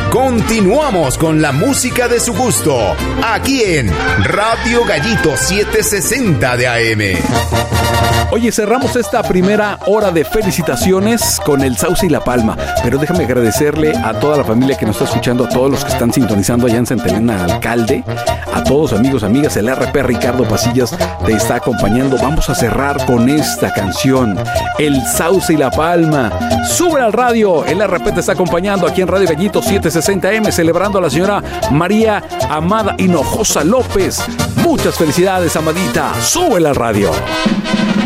Continuamos con la música de su gusto, aquí en Radio Gallito 760 de AM. Oye, cerramos esta primera hora de felicitaciones con el Sauce y la Palma, pero déjame agradecerle a toda la familia que nos está escuchando, a todos los que están sintonizando allá en Santa Elena Alcalde, a todos amigos, amigas, el RP Ricardo Pasillas te está acompañando. Vamos a cerrar con esta canción, el Sauce y la Palma. Sube al radio, el RP te está acompañando aquí en Radio Gallito 760M, celebrando a la señora María Amada Hinojosa López. Muchas felicidades, Amadita, sube al radio.